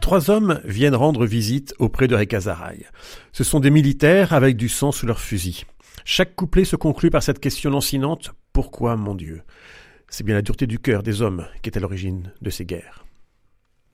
3 hommes viennent rendre visite auprès de Rekazaraï. Ce sont des militaires avec du sang sous leurs fusils. Chaque couplet se conclut par cette question lancinante : pourquoi, mon Dieu ? C'est bien la dureté du cœur des hommes qui est à l'origine de ces guerres.